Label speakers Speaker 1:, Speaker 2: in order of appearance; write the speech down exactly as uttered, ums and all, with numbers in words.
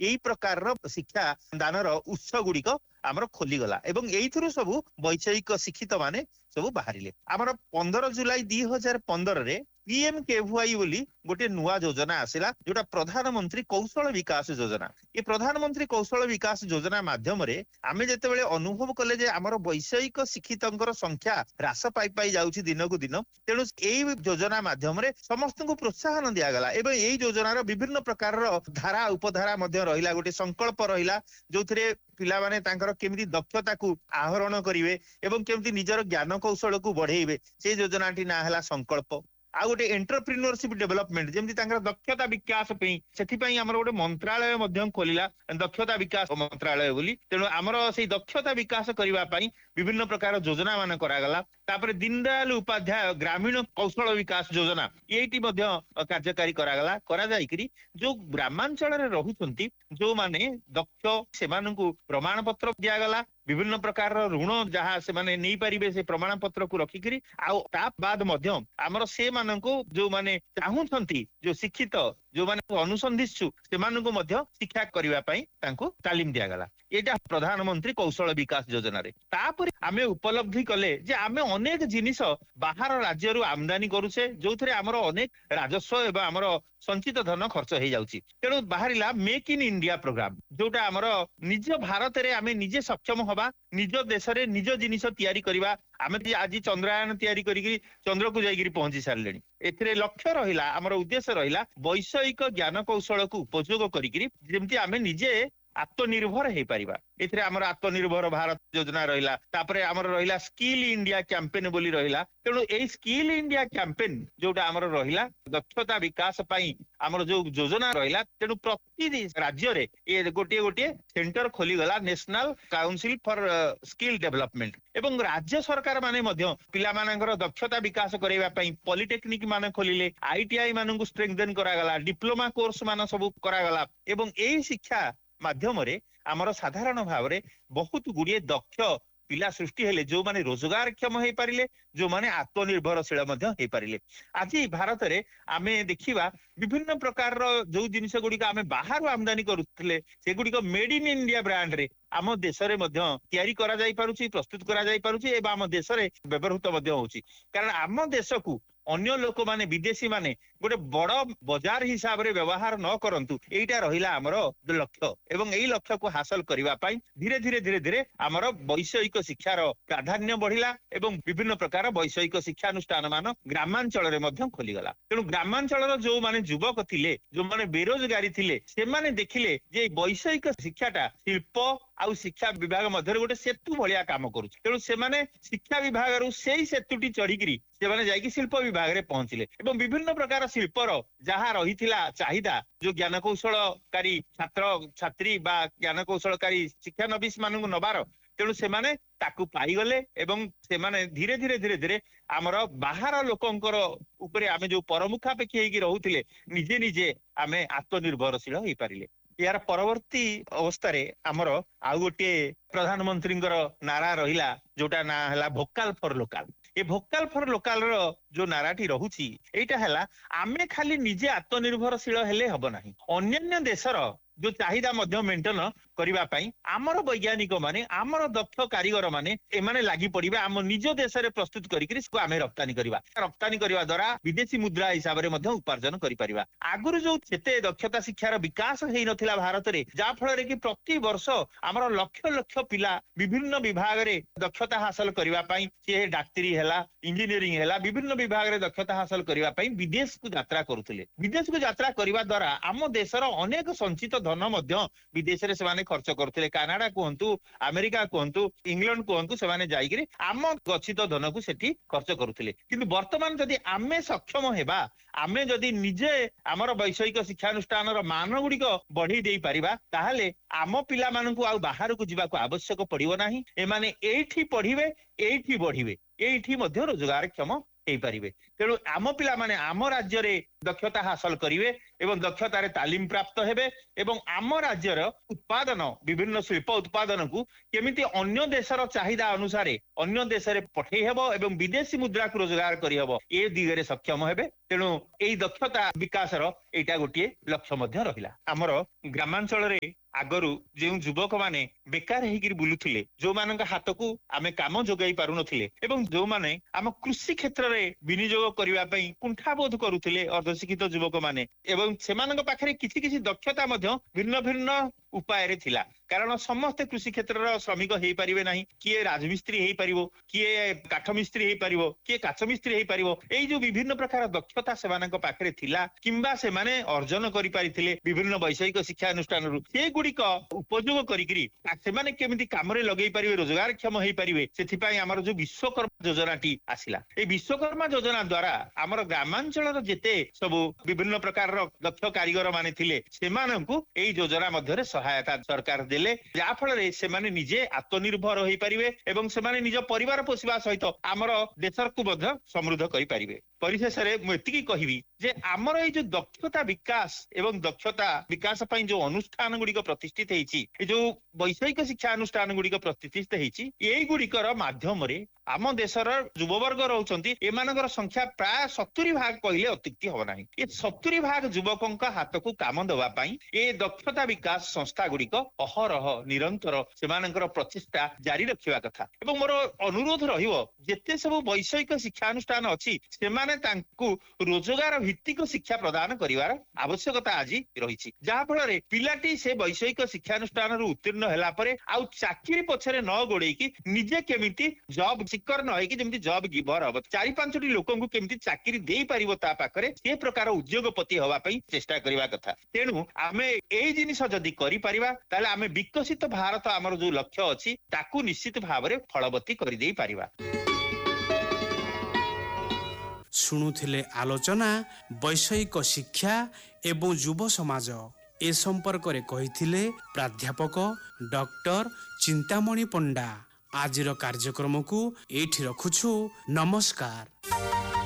Speaker 1: एई प्रकार शिक्षा दानर उत्स गुड़िक आमर खोलीगला एवं एइथुरु सबु वैषयिक शिक्षित माने सबु बाहरिले। आमर पंद्रह जुलाई दुई हजार पंद्रह रे पीएम केवीवाई बोली गोटे नुआ योजना आसिला जोटा प्रधानमंत्री कौशल विकास योजना। ये प्रधानमंत्री कौशल विकास योजना माध्यम रे आमे जेतेबेले अनुभव कले जे आमर वैषयिक शिक्षितंकर संख्या ह्रास पाई पाई जाउछि दिन को दिन, तेणु एई योजना माध्यम रे समस्त को प्रोत्साहन दिया गला एवं एई योजनार विभिन्न प्रकार धारा उपधारा मध्य रहिला, गोटे संकल्प रहिला जोथिरे पिला माने तांकर केमिति दक्षता को आहरण करिवे एवं केमिति निजर ज्ञान कौशल को बढ़ेइबे, से योजनाटी ना हला संकल्प। आ गोटे एंटरप्रेन्योरशिप डेवलपमेंट जेमती तांकर दक्षता विकास पे सेथि पई हमर गोटे मंत्रालय मध्यम खोलिला दक्षता विकास मंत्रालय बोली। तेणु हमर सेही दक्षता विकास करिवा पई विभिन्न प्रकार योजना मान करागला। तापर दीनदयाल उपाध्याय ग्रामीण कौशल विकास योजना एटी मध्य कार्यकारी करागला। करा जाईकरी जो ग्रामांचल रे रहुचंती जो माने दक्ष सेमानकु प्रमाण पत्र दिया गला, विभिन्न प्रकार ऋण जहाँ से माने नहीं पारिबे से प्रमाण पत्र को रखिकरी आउ ता बाद मध्य आमर से माननको जो माने चाहुछंती जो शिक्षित जो माने अनुसंधिसु से माननको मध्य शिक्षा करिवा पई तांको तालीम दिया गला। एटा प्रधानमंत्री कौशल विकास योजना रे। तापर आमे उपलब्धि कले जे आमे अनेक जिनिस बाहर राज्य रु आमदानी करूछे जोथरे हमर अनेक राजस्व एवं हमर संचित धन खर्च हो जाउची। तेणु बाहरिला मेक इन इंडिया प्रोग्राम जोटा हमर निज भारत रे आमे निजे सक्षम हबा, निज देश रे निज जिनिस तैयारी करिबा। आमे आज चंद्रयान तैयारी करिकरी चंद्र को जाइकरी पहुंची सारलेनी। एथिरे लक्ष्य रहिला हमर उद्देश्य रहिला वैषयिक ज्ञान कौशल को उपयोग करिकरी जेमति आमे निजे आत्मनिर्भर हे परिबा। एथिरे हमर आत्मनिर्भर भारत योजना रहिला। तापरे हमर रहिला स्किल इंडिया कैंपेन बोली रहिला। तेणु एई स्किल इंडिया कैंपेन जोटा हमर रहिला दक्षता विकास पई हमर जो योजना रहिला, तेणु प्रति राज्य रे ए गोटे गोटे सेंटर खोली गला national council for skill development एवं राज्य सरकार माने मध्य पिला मानकर दक्षता विकास करैबा पई पॉलिटेक्निक माने खोलिले, आईटीआई मानकु स्ट्रेंथन करा गला, डिप्लोमा कोर्स मान सब करा गला एवं एई शिक्षा माध्यम रे आमर साधारण भाव रे बहुत गुड़िए दक्ष पिला सृष्टि हेले जो माने रोजगार क्षम हे पारिले, जो माने आत्मनिर्भरशील मध्य हे पारिले। आज भारत रे आमे देखिबा विभिन्न प्रकार जो जिनिस गुड़िक आमे बाहर आमदानी करुथिले से गुड़िक मेड इन इंडिया ब्रांड रे आम देश रे मध्य तैयारी करा जाई पारुची, प्रस्तुत करा जाई पारुची एवं आम देश रे व्यवहृत मध्य होउची। कारण आम देश को अन्य लोक माने विदेशी माने गोटे बड़ बाजार हिसाब रे व्यवहार न करंतु, एटा रहिला हमर लक्ष्य एवं एई लक्ष्य को हासिल करिवा पई धीरे धीरे धीरे धीरे हमर वैषयिक शिक्षार प्राधान्य बढ़िला एवं विभिन्न प्रकार वैषयिक शिक्षा अनुष्ठान मान ग्रामांचल रे मध्य खोली गला। तेणु ग्रामांचल जो माने युवक थिले, जो माने बेरोजगारी थिले, से माने देखिले जे वैषयिक शिक्षाटा शिल्प आउ शिक्षा विभाग मध्य गोटे सेतु भलिया काम करूछ। तेणु से माने शिक्षा विभाग रु सेई सेतुटी चढ़िकरी से माने जाइकी शिल्प विभाग रे पहुंचिले एवं विभिन्न प्रकार शिल्पर जहाँ रहिथिला चाहिदा जो ज्ञान कौशलकारी छात्र छात्री बा ज्ञान कौशलकारी शिक्षा नबीस मानकु नबार, तेणु से माने ताकू पाई गले एवं से माने धीरे धीरे धीरे धीरे आमर बाहर लोकंकर उपरे आमे जो परमुखापेक्षी हेकी रहुथिले निजे निजे आमे आत्मनिर्भरशील हेई पारिले। यार परवर्ती अवस्था रे आमर आउ गोटे प्रधानमंत्री नारा रहिला जोटा ना हला Bhokaal for local. A Bhokaal for local रो जो नाराटी रहुची एटा हला आमे खाली निजे आत्मनिर्भरशील हेले हबो नाही, अन्य देशर जो चाहिदा मध्य मेंटेन करिबा पई आमर वैज्ञानिक माने आमर दक्ष कारीगर माने एमाने लागि पड़िबा आम निज देश रे प्रस्तुत करिकरी इसको आमे रप्तानी करिबा। रप्तानी करिबा द्वारा विदेशी मुद्रा हिसाब रे मध्य उपार्जन करि परिबा। आगुरु जो सेते दक्षता शिक्षार विकास हेई नथिला भारत रे, जा फल रे कि प्रति वर्ष आमर लक्ष लक्ष पिला विभिन्न विभाग रे दक्षता हासिल करिबा पई से डाक्टरी हेला, इंजीनियरिंग हेला, विभिन्न विभाग रे दक्षता हासिल करिबा पई विदेश को यात्रा करुथिले। विदेश को यात्रा करिबा द्वारा आम देशर अनेक संचित धन मध्य विदेश रे सेमाने खर्च करथिले। कनाडा कहंतु, अमेरिका कहंतु, इंग्लैंड कहंतु, सेमाने जाईकरी आम गच्छित धन को सेठी खर्च करुथिले। किंतु वर्तमान जदि आमे सक्षम हेबा, आमे जदि निजे आमर वैषयिक शिक्षानुष्ठान मान गुड़िक बढ़ी दे पारिबा, ताहले आम पिला मानकु आ बाहर को जीवाको आवश्यक पड़िबो नाही। एमाने एठी पढ़िबे, एठी बढ़िबे, एठी मध्य रोजगार क्षम ହେଇପାରିବେ। ତେଣୁ ଆମ ପିଲାମାନେ ଆମ ରାଜ୍ୟରେ ଦକ୍ଷତା ହାସଲ କରିବେ ଏବଂ ଦକ୍ଷତାରେ ତାଲିମ ପ୍ରାପ୍ତ ହେବେ ଏବଂ ଆମ ରାଜ୍ୟର ଉତ୍ପାଦନ ବିଭିନ୍ନ ଶିଳ୍ପ ଉତ୍ପାଦନକୁ କେମିତି ଅନ୍ୟ ଦେଶର ଚାହିଦା ଅନୁସାରେ ଅନ୍ୟ ଦେଶରେ ପଠେଇ ହେବ ଏବଂ ବିଦେଶୀ ମୁଦ୍ରାକୁ ରୋଜଗାର କରିହେବ ଏ ଦିଗରେ ସକ୍ଷମ ହେବେ। ତେଣୁ ଏଇ ଦକ୍ଷତା ବିକାଶର ଏଇଟା ଗୋଟିଏ ଲକ୍ଷ୍ୟ ମଧ୍ୟ ରହିଲା। ଆମର ଗ୍ରାମାଞ୍ଚଳରେ ଆଗରୁ ଯେଉଁ ଯୁବକ ମାନେ ବେକାର ହେଇକିରି ବୁଲୁଥିଲେ, ଯୋଉମାନଙ୍କ ହାତକୁ ଆମେ କାମ ଯୋଗାଇ ପାରୁନଥିଲେ ଏବଂ ଯୋଉମାନେ ଆମ କୃଷି କ୍ଷେତ୍ରରେ ବିନିଯୋଗ କରିବା ପାଇଁ କୁଣ୍ଠାବୋଧ କରୁଥିଲେ ଅର୍ଦ୍ଧଶିକ୍ଷିତ ଯୁବକ ମାନେ, ଏବଂ ସେମାନଙ୍କ ପାଖରେ କିଛି କିଛି ଦକ୍ଷତା ମଧ୍ୟ ଭିନ୍ନ ଭିନ୍ନ ଉପାୟରେ ଥିଲା। କାରଣ ସମସ୍ତେ କୃଷି କ୍ଷେତ୍ରର ଶ୍ରମିକ ହେଇପାରିବେ ନାହିଁ। କିଏ ରାଜମିସ୍ତ୍ରୀ ହେଇପାରିବ, କିଏ କାଠ ମିସ୍ତ୍ରୀ ହେଇପାରିବ, କିଏ କାଚ ମିସ୍ତ୍ରୀ ହେଇପାରିବ। ଏଇ ଯୋଉ ବିଭିନ୍ନ ପ୍ରକାର ଦକ୍ଷତା ସେମାନଙ୍କ ପାଖରେ ଥିଲା କିମ୍ବା ସେମାନେ ଅର୍ଜନ କରିପାରିଥିଲେ ବିଭିନ୍ନ ବୈଷୟିକ ଶିକ୍ଷାନୁଷ୍ଠାନରୁ, ସେଗୁଡିକ ଉପଯୋଗ କରିକିରି ସେମାନେ କେମିତି କାମରେ ଲଗେଇ ପାରିବେ, ରୋଜଗାର କ୍ଷମ ହେଇପାରିବେ, ସେଥିପାଇଁ ଆମର ଯୋଉ ବିଶ୍ୱକର୍ମା ଯୋଜନାଟି ଆସିଲା। ଏଇ ବିଶ୍ୱକର୍ମା ଯୋଜନା ଦ୍ଵାରା ଆମର ଗ୍ରାମାଞ୍ଚଳର ଯେତେ ସବୁ ବିଭିନ୍ନ ପ୍ରକାରର ଦକ୍ଷ କାରିଗର ମାନେ ଥିଲେ ସେମାନଙ୍କୁ ଏଇ ଯୋଜନା ମଧ୍ୟରେ ସହାୟତା ସରକାର ଦେଲେ, ଯାହା ଫଳରେ ସେମାନେ ନିଜେ ଆତ୍ମନିର୍ଭର ହେଇପାରିବେ ଏବଂ ସେମାନେ ନିଜ ପରିବାର ପୋଷିବା ସହିତ ଆମର ଦେଶକୁ ମଧ୍ୟ ସମୃଦ୍ଧ କରିପାରିବେ। ପରିଶେଷରେ ମୁଁ ଏତିକି କହିବି ଯେ ଆମର ଏଇ ଯୋଉ ଦକ୍ଷତା ବିକାଶ ଏବଂ ଦକ୍ଷତା ବିକାଶ ପାଇଁ ଯୋଉ ଅନୁଷ୍ଠାନ ଗୁଡିକ ପ୍ରତିଷ୍ଠିତ ହେଇଛି, ଏ ଯୋଉ ବୈଷୟିକ ଶିକ୍ଷା ଅନୁଷ୍ଠାନ ଗୁଡିକ ପ୍ରତିଷ୍ଠିତ ହେଇଛି, ଏଇଗୁଡିକର ମାଧ୍ୟମରେ ଆମ ଦେଶର ଯୁବବର୍ଗ ରହୁଛନ୍ତି, ଏମାନଙ୍କର ସଂଖ୍ୟା ପ୍ରାୟ ସତୁରି ଭାଗ କହିଲେ ଅତ୍ୟୁକ୍ତି ହବ ନାହିଁ। ଏ ସତୁରି ଭାଗ ଯୁବକଙ୍କ ହାତକୁ କାମ ଦେବା ପାଇଁ ଏ ଦକ୍ଷତା ବିକାଶ ସଂସ୍ଥା ଗୁଡିକ ଅହରହ ନିରନ୍ତର ସେମାନଙ୍କର ପ୍ରଚେଷ୍ଟା ଜାରି ରଖିବା କଥା। ଏବଂ ମୋର ଅନୁରୋଧ ରହିବ, ଯେତେ ସବୁ ବୈଷୟିକ ଶିକ୍ଷାନୁଷ୍ଠାନ ଅଛି ସେମାନେ ତାଙ୍କୁ ରୋଜଗାର ଭିତ୍ତିକ ଶିକ୍ଷା ପ୍ରଦାନ କରିବାର ଆବଶ୍ୟକତା ଆଜି ରହିଛି, ଯାହା ଫଳରେ ପିଲାଟି ସେ ବୈଷୟିକ ଶିକ୍ଷାନୁଷ୍ଠାନରୁ ଉତ୍ତୀର୍ଣ୍ଣ ହେଲା ପରେ ଆଉ ଚାକିରି ପଛରେ ନ ଗୋଡେଇକି ନିଜେ କେମିତି ଜବ୍ ସିକର ନ ହେଇକି ଯେମିତି ଜବ୍ ଗିଭର ହବ, ଚାରି ପାଞ୍ଚଟି ଲୋକଙ୍କୁ କେମିତି ଚାକିରି ଦେଇପାରିବ ତା ପାଖରେ, ସେ ପ୍ରକାର ଉଦ୍ୟୋଗପତି ହବା ପାଇଁ ଚେଷ୍ଟା କରିବା କଥା। ତେଣୁ ଆମେ ଏଇ ଜିନିଷ ଯଦି କରିପାରିବା ତାହେଲେ ଆମେ ବିକଶିତ ଭାରତ ଆମର ଯୋଉ ଲକ୍ଷ୍ୟ ଅଛି ତାକୁ ନିଶ୍ଚିତ ଭାବରେ ଫଳବତୀ କରିଦେଇ ପାରିବା।
Speaker 2: ଶୁଣୁଥିଲେ ଆଲୋଚନା ବୈଷୟିକ ଶିକ୍ଷା ଏବଂ ଯୁବ ସମାଜ। ଏ ସମ୍ପର୍କରେ କହିଥିଲେ ପ୍ରାଧ୍ୟାପକ ଡକ୍ଟର ଚିନ୍ତାମଣି ପଣ୍ଡା। ଆଜିର କାର୍ଯ୍ୟକ୍ରମକୁ ଏଇଠି ରଖୁଛୁ। ନମସ୍କାର।